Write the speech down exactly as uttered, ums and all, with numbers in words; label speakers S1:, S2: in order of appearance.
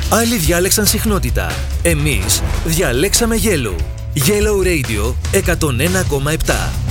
S1: Άλλοι διάλεξαν συχνότητα. Εμείς διαλέξαμε Yellow. Yellow Radio εκατόν ένα κόμμα επτά.